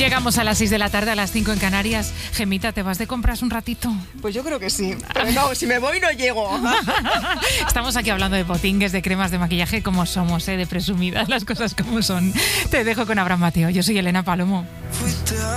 Llegamos a las 6 de la tarde, a las 5 en Canarias. Gemita, ¿te vas de compras un ratito? Pues yo creo que sí, pero no, si me voy no llego. Estamos aquí hablando de potingues, de cremas de maquillaje, como somos, de presumidas, las cosas como son. Te dejo con Abraham Mateo. Yo soy Elena Palomo.